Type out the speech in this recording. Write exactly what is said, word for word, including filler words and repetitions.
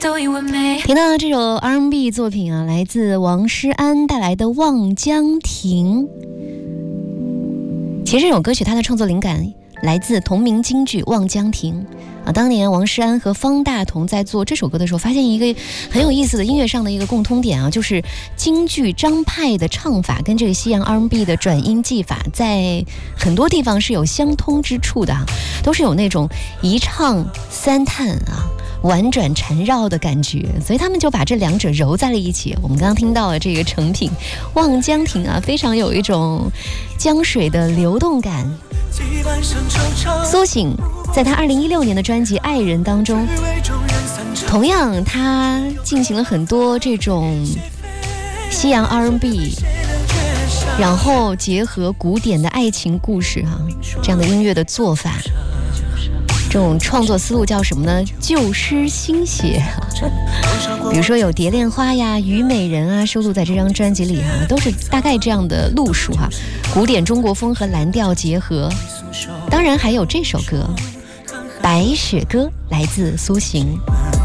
听到这首 R and B 作品啊，来自王诗安带来的《望江亭》。其实这首歌曲它的创作灵感来自同名京剧《望江亭》啊。当年王诗安和方大同在做这首歌的时候，发现一个很有意思的音乐上的一个共通点啊，就是京剧张派的唱法跟这个西洋 R and B 的转音技法，在很多地方是有相通之处的啊，都是有那种一唱三叹啊。婉转缠绕的感觉，所以他们就把这两者揉在了一起。我们刚刚听到了这个成品《望江亭》啊，非常有一种江水的流动感。苏醒在他二零一六年的专辑《爱人》当中，同样他进行了很多这种西洋 R and B， 然后结合古典的爱情故事啊，这样的音乐的做法。这种创作思路叫什么呢？旧诗新写，比如说有《蝶恋花》呀、《虞美人》啊，收录在这张专辑里哈、啊，都是大概这样的路数哈、啊。古典中国风和蓝调结合，当然还有这首歌《白雪歌》，来自苏醒。